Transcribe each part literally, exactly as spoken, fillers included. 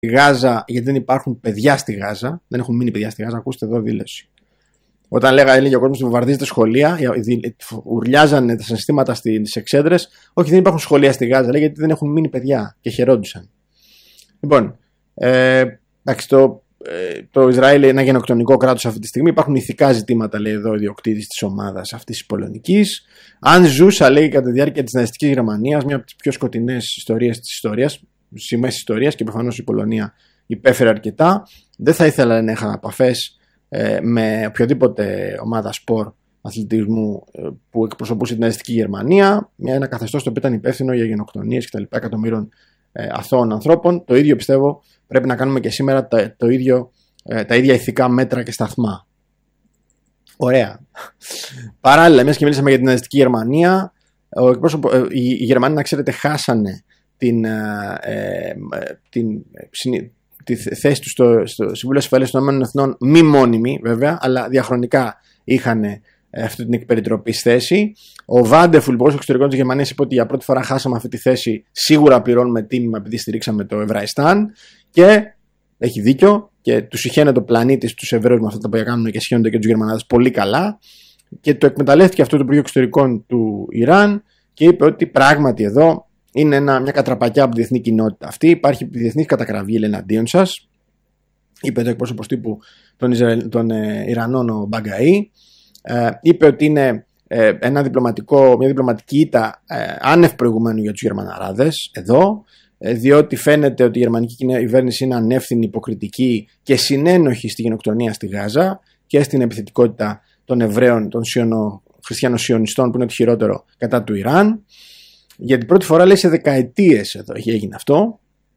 Γάζα, γιατί δεν υπάρχουν παιδιά στη Γάζα. Δεν έχουν μείνει παιδιά στη Γάζα. Ακούστε εδώ δήλωση. Όταν λέγα, έλεγε ο κόσμος ότι βομβαρδίζεται σχολεία, ουρλιάζανε τα συστήματα στις εξέδρες. Όχι, δεν υπάρχουν σχολεία στη Γάζα, λέει, γιατί δεν έχουν μείνει παιδιά και χαιρόντουσαν. Λοιπόν, ε, εντάξει, το, ε, το Ισραήλ είναι ένα γενοκτονικό κράτος αυτή τη στιγμή. Υπάρχουν ηθικά ζητήματα, λέει εδώ ο ιδιοκτήτης της ομάδας αυτής της πολωνικής. Αν ζούσα, λέει, κατά τη διάρκεια της ναζιστικής Γερμανίας, μια από τις πιο σκοτεινές ιστορίες της ιστορίας, σημαίες ιστορίας, και προφανώς η Πολωνία υπέφερε αρκετά, δεν θα ήθελα να είχα επαφές με οποιοδήποτε ομάδα σπορ αθλητισμού που εκπροσωπούσε την ναζιστική Γερμανία, μια ένα καθεστώς το οποίο ήταν υπεύθυνο για γενοκτονίες και τα λοιπά εκατομμύρων ε, αθώων ανθρώπων. Το ίδιο πιστεύω πρέπει να κάνουμε και σήμερα, τα, το ίδιο, ε, τα ίδια ηθικά μέτρα και σταθμά. Ωραία. Παράλληλα, μιας και μιλήσαμε για την ναζιστική Γερμανία, ο εκπρόσωπο, ε, οι, οι Γερμανοί, να ξέρετε, χάσανε την, ε, ε, την συνή, τη θέση του στο, στο Συμβούλιο Ασφαλείας των Ηνωμένων Εθνών, μη μόνιμη βέβαια, αλλά διαχρονικά είχαν ε, αυτή την εκπεριτροπής θέση. Ο Βάντεφουλ, υπουργός εξωτερικών της Γερμανίας, είπε ότι για πρώτη φορά χάσαμε αυτή τη θέση, σίγουρα πληρώνουμε τίμημα επειδή στηρίξαμε το Εβραϊστάν, και έχει δίκιο και του συχαίνεται ο πλανήτης τους Εβραίους με αυτά τα οποία κάνουν και συχαίνονται και τους Γερμανάδες πολύ καλά, και το εκμεταλλεύτηκε αυτό το Υπουργείο Εξωτερικών του Ιράν και είπε ότι πράγματι εδώ είναι ένα, μια κατραπακιά από τη διεθνή κοινότητα αυτή. Υπάρχει διεθνής κατακραυγή εναντίον σας, είπε το εκπρόσωπος τύπου των, Ισραηλ, των ε, Ιρανών, ο Μπαγκαή. Ε, είπε ότι είναι ε, ένα διπλωματικό, μια διπλωματική ήττα ε, άνευ προηγουμένου για τους Γερμαναράδες εδώ, ε, διότι φαίνεται ότι η γερμανική κυβέρνηση είναι ανεύθυνη, υποκριτική και συνένοχη στη γενοκτονία στη Γάζα και στην επιθετικότητα των Εβραίων, των σιωνο, χριστιανοσιωνιστών, που είναι το χειρότερο, κατά του Ιράν. Για την πρώτη φορά, λέει, σε δεκαετίες εδώ έχει γίνει αυτό.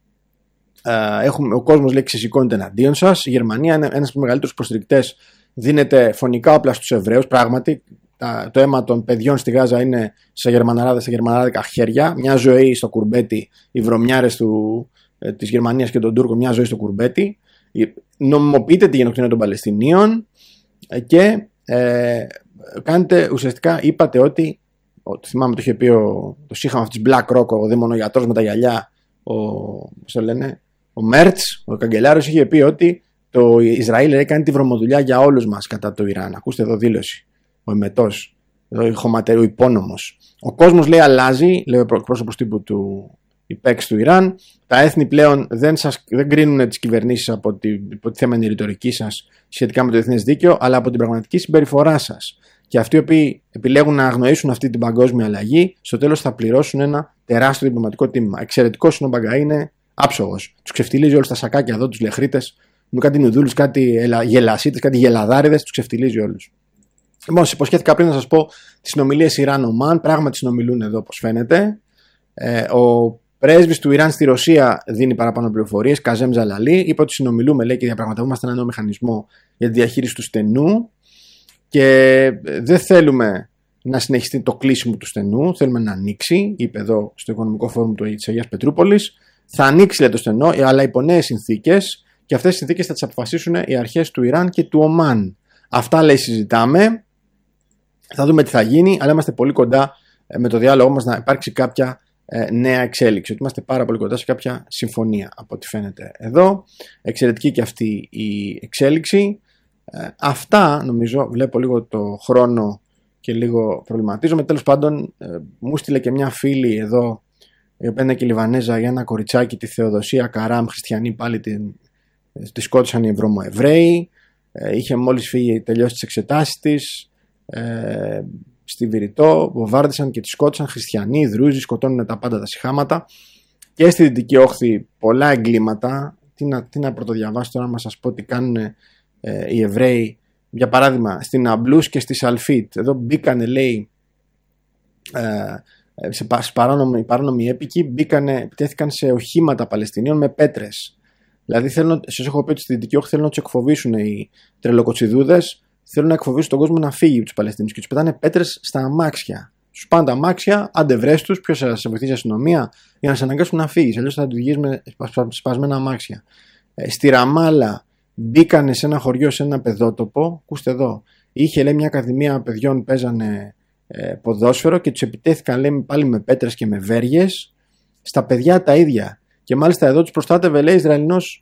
Ε, έχουμε, ο κόσμος, λέει, ξεσηκώνεται εναντίον σας. Η Γερμανία είναι ένας από τους μεγαλύτερους υποστηρικτές. Δίνεται φωνικά όπλα στους Εβραίους. Πράγματι, τα, το αίμα των παιδιών στη Γάζα είναι σε γερμαναράδες, σε γερμαναράδικα χέρια. Μια ζωή στο κουρμπέτι, οι βρωμιάρες του, ε, της Γερμανίας και των Τούρκων, μια ζωή στο κουρμπέτι. Νομιμοποιείται τη γενοκτονία των Παλαιστινίων ε, και ε, κάνετε, ουσιαστικά είπατε ότι. Το θυμάμαι, το είχε πει ο, το σύγχαμα αυτής της BlackRock, ο δαιμονογιατρός με τα γυαλιά, ο, πώς το λένε, ο Μέρτς, ο καγκελάριος, είχε πει ότι το Ισραήλ έχει κάνει τη βρωμοδουλειά για όλους μας κατά το Ιράν. Ακούστε εδώ δήλωση. Ο εμετός, ο χωματερού υπόνομος. Ο κόσμος, λέει, αλλάζει, λέει ο πρόσωπος τύπου του υπέξ του Ιράν. Τα έθνη πλέον δεν, σας, δεν κρίνουν τις κυβερνήσεις από την υποτιθέμενη ρητορική σας σχετικά με το διεθνές δίκαιο, αλλά από την πραγματική συμπεριφορά σας. Και αυτοί οι οποίοι επιλέγουν να αγνοήσουν αυτή την παγκόσμια αλλαγή, στο τέλος θα πληρώσουν ένα τεράστιο διπλωματικό τίμημα. Εξαιρετικός είναι ο Μπαγκαή, είναι άψογος. Τους ξεφτιλίζει όλους τα σακάκια εδώ, τους λεχρίτες, με κάτι νουδούλους, κάτι γελασίτες, κάτι γελαδάριδες, τους ξεφτιλίζει όλους. Λοιπόν, σας υποσχέθηκα πριν να σας πω τις συνομιλίες Ιράν-Ομάν. Πράγματι συνομιλούν εδώ, όπως φαίνεται. Ε, ο πρέσβης του Ιράν στη Ρωσία δίνει παραπάνω πληροφορίες. Καζέμ Ζαλαλή είπε ότι συνομιλούμε, λέει, και διαπραγματευόμαστε ένα νέο μηχανισμό για τη διαχείριση του στενού. Και δεν θέλουμε να συνεχιστεί το κλείσιμο του στενού, θέλουμε να ανοίξει, είπε εδώ στο Οικονομικό Φόρουμ της Αγίας Πετρούπολης. Θα ανοίξει, λέει, το στενό, αλλά υπό νέες συνθήκες, και αυτές τις συνθήκες θα τις αποφασίσουν οι αρχές του Ιράν και του Ομάν. Αυτά, λέει, συζητάμε. Θα δούμε τι θα γίνει, αλλά είμαστε πολύ κοντά με το διάλογο μας να υπάρξει κάποια νέα εξέλιξη. Ότι είμαστε πάρα πολύ κοντά σε κάποια συμφωνία, από ό,τι φαίνεται εδώ. Εξαιρετική και αυτή η εξέλιξη. Ε, αυτά νομίζω, βλέπω λίγο το χρόνο και λίγο προβληματίζομαι. Τέλος πάντων, ε, μου στείλε και μια φίλη εδώ, η οποία είναι και Λιβανέζα, για ένα κοριτσάκι, τη Θεοδοσία Καράμ, χριστιανή, πάλι την, τη σκότωσαν οι Ευρωμοεβραίοι. Ε, είχε μόλις φύγει, τελειώσει τις εξετάσεις της, ε, στη Βηρητό, βομβάρδισαν και τη σκότωσαν. Χριστιανοί, Δρούζοι, σκοτώνουν τα πάντα τα σιχάματα. Και στη Δυτική Όχθη πολλά εγκλήματα. Τι να, τι να πρωτοδιαβάσω τώρα, να σας πω τι κάνουν οι Εβραίοι, για παράδειγμα στην Αμπλούς και στη Σαλφίτ. Εδώ μπήκανε, λέει, ε, σε παράνομοι, παράνομοι έπικοι, μπήκανε, επιτέθηκαν σε οχήματα Παλαιστινίων με πέτρες. Δηλαδή, θέλω, σας έχω πει ότι στη Δυτική Όχθη θέλουν να τους εκφοβήσουν οι τρελοκοτσιδούδες, θέλουν να εκφοβήσουν τον κόσμο να φύγει από τους Παλαιστινίους και τους πετάνε πέτρες στα αμάξια. Τους πάνε τα αμάξια, άντε βρες τους, ποιος θα σε βοηθήσει η αστυνομία, για να σε αναγκάσουν να φύγεις. Αλλιώς θα του βγεις με σπασμένα αμάξια. Ε, στη Ραμάλα μπήκανε σε ένα χωριό, σε ένα παιδότοπο. Ακούστε εδώ. Είχε, λέει, μια ακαδημία παιδιών, παίζανε ε, ποδόσφαιρο και τους επιτέθηκαν, λέει, πάλι με πέτρες και με βέργες. Στα παιδιά τα ίδια. Και μάλιστα εδώ τους προστάτευε, λέει, Ισραηλινός